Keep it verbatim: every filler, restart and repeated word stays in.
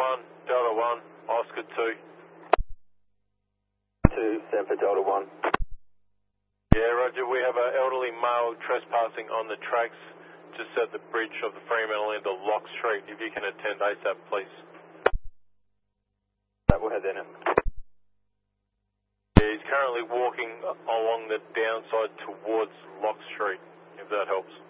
one, Delta one, Oscar two. two, Semper Delta one. Yeah, Roger, we have an elderly male trespassing on the tracks just at the bridge of the Fremantle into Lock Street. If you can attend ASAP, please. We'll head in. Yeah, he's currently walking along the downside towards Lock Street, if that helps.